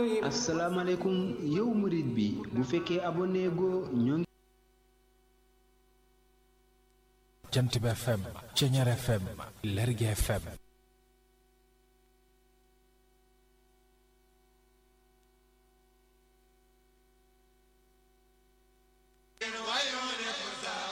asalaamaaleykum yow murid bi bu fekkee abonné go ñoo ngi Jant bi FM Ceñeer FM Lergui FM